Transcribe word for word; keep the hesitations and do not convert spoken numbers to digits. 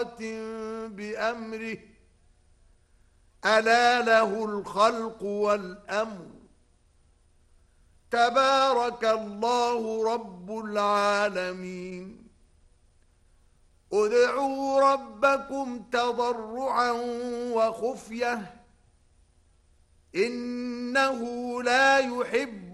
بأمره ألا له الخلق والأمر تبارك الله رب العالمين ادعوا ربكم تضرعا وخفية إنه لا يحب